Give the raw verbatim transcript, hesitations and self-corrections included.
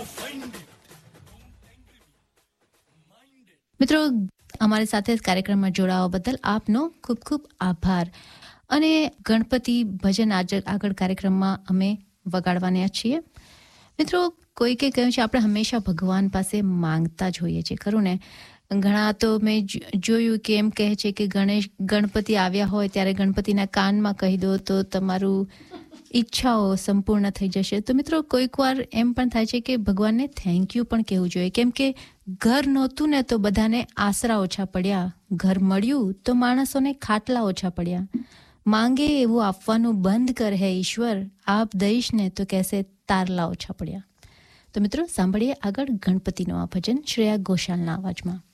મિત્રો, અમારી સાથે કાર્યક્રમમાં જોડાવા બદલ આપનો ખૂબ ખૂબ આભાર. અને ગણપતિ ભજન આગળ કાર્યક્રમમાં અમે વગાડવાના છીએ. મિત્રો, કોઈકે કહ્યું છે આપણે હંમેશા ભગવાન પાસે માંગતા જ હોઈએ છીએ, ખરું ને? ઘણા તો મેં જોયું કે એમ કહે છે કે ગણેશ ગણપતિ આવ્યા હોય ત્યારે ગણપતિના કાનમાં કહી દો તો તમારું ઈચ્છાઓ સંપૂર્ણ થઈ જશે. તો મિત્રો, કોઈક વાર એમ પણ થાય છે કે ભગવાનને થેન્ક યુ પણ કહેવું જોઈએ, કેમ કે ઘર નહોતું ને તો બધાને આશરા ઓછા પડ્યા, ઘર મળ્યું તો માણસોને ખાટલા ઓછા પડ્યા. માંગે એવું આપવાનું બંધ કર હે ઈશ્વર, આપ દઈશ ને તો કહેશે તારલા ઓછા પડ્યા. તો મિત્રો, સાંભળીએ આગળ ગણપતિનો આ ભજન શ્રેયા ઘોષાલના અવાજમાં.